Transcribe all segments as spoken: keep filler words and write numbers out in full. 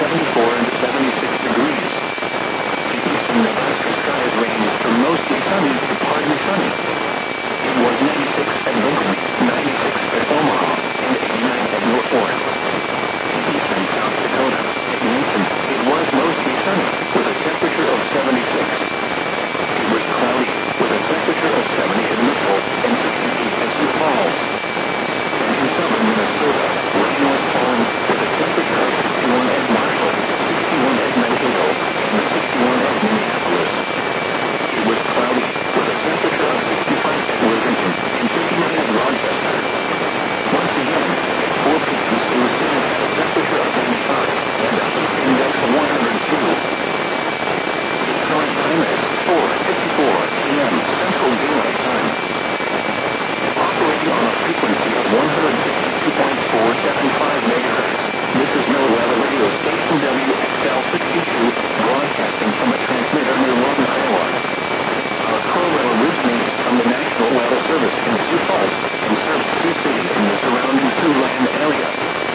seventy-four and seventy-six degrees. The eastern Nebraska skies range from mostly sunny to partly sunny. It was ninety-six at Lincoln, ninety-six at Omaha, and eighty-nine at North Fork. In eastern South Dakota, at Lincoln, it was mostly sunny, with a temperature of seventy-six. It was cloudy, with a temperature of seventy at Mitchell and sixty-eight at Sioux Falls. And in southern Minnesota, rain was falling, with a temperature of sixty-one at Marshall, sixty-one at Mankato, and sixty-one at Minneapolis. It was cloudy, with a temperature of sixty-five at Worthington and fifty-nine at Rochester. Once again, at four p m, Sioux City had a temperature of ninety-five and a heat index of one hundred two. Its current time is four fifty-four p m Central Daylight Time. Operating on a frequency of one hundred fifty-two point four seven five megahertz, this is NOAA Weather Radio Station W X L sixty-two, broadcasting from a transmitter near Lawton, Iowa. Our program originates from the National Weather Service in Sioux Falls and serves Sioux City and the surrounding Siouxland area.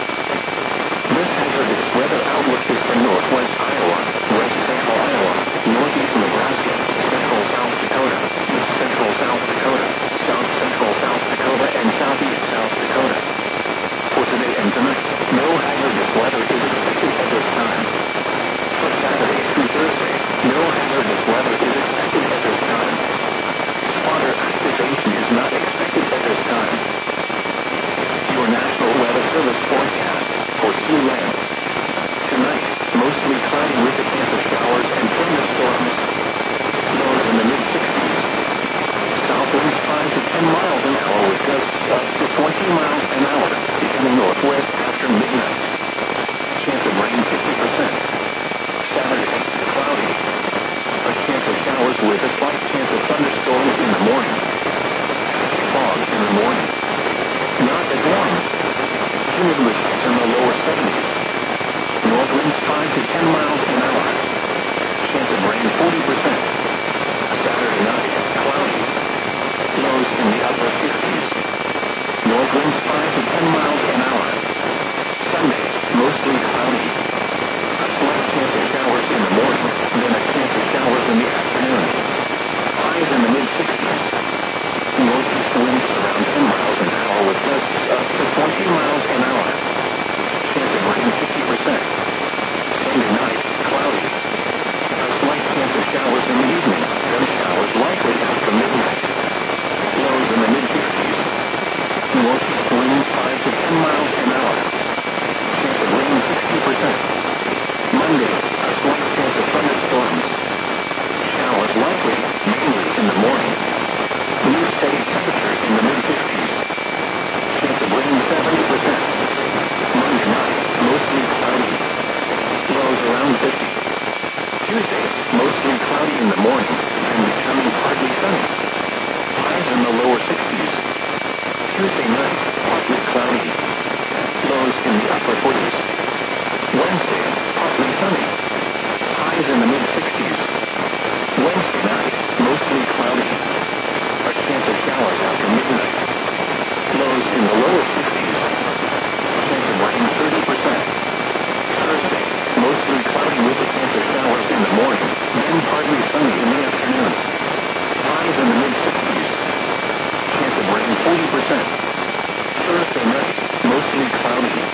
This hazardous weather outlook is for northwest Iowa, west central Iowa, northeast Nebraska, central South Dakota, east central South Dakota, south central South Dakota, and southeast South Dakota. For today and tonight, no hazardous weather is expected at this time. For Saturday through Thursday, no hazardous weather is expected at this time. Spotter activation is not expected at this time. Your National Weather Service forecast for Siouxland. Tonight, mostly cloudy with a chance of showers and thunderstorms. Lows in the mid sixties. South winds five to ten miles an hour with gusts up to twenty miles an hour, becoming northwest after midnight. Chance of rain fifty percent. Saturday, cloudy. A chance of showers with a slight chance of thunderstorms in the morning. Patchy fog in the morning. Not as warm. Humidity in the lower seventies. North winds five to ten miles an hour. Chance of rain forty percent. Saturday night, cloudy. Lows in the upper fifties. North winds five to ten miles an hour. Sunday, mostly cloudy. A slight chance of showers in the morning, then a chance of showers in the afternoon. Highs in the mid sixties. Northeast winds around ten miles an hour with gusts up to twenty miles an hour. Chance of rain fifty percent. Sunday night, cloudy. A slight chance of showers in the evening, then showers likely after midnight. Lows in the mid fifties. Northeast winds five to ten miles an hour. Chance of rain sixty percent. Monday, a slight chance of thunderstorms. Showers likely, mainly in the morning. New steady temperature in the mid fifties. Chance of rain seventy percent. Monday night, mostly cloudy. Lows around fifty. Tuesday, mostly cloudy in the morning, then becoming partly sunny. Highs in the lower sixties. Tuesday night, partly cloudy. Lows in the upper forties. Wednesday, partly sunny. Highs in the mid sixties. Wednesday night, mostly cloudy. A chance of showers after midnight. Lows in the lower fifties. Chance of rain thirty percent. Thursday, mostly cloudy with a chance of showers in the morning, then partly sunny in the afternoon. Highs in the mid sixties. Chance of rain forty percent. Thursday night, mostly cloudy.